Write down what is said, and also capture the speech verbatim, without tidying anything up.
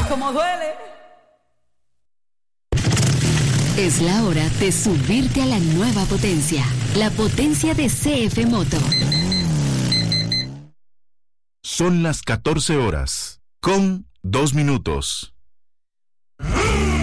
como duele. Es la hora de subirte a la nueva potencia, la potencia de C F Moto. Son las catorce horas, con dos minutos.